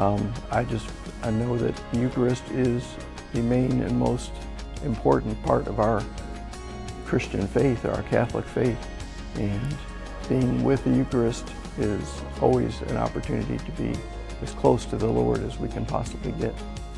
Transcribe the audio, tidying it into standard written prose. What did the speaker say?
I know that the Eucharist is the main and most important part of our Christian faith, our Catholic faith, and being with the Eucharist is always an opportunity to be as close to the Lord as we can possibly get.